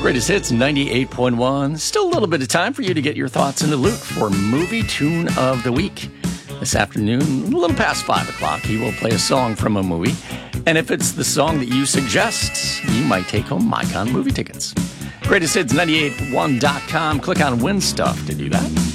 Greatest Hits 98.1. Still a little bit of time for you to get your thoughts into Luke for Movie Tune of the Week. This afternoon, a little past 5 o'clock, he will play a song from a movie. And if it's the song that you suggest, you might take home MyCon movie tickets. GreatestHits981.com. Click on Win Stuff to do that.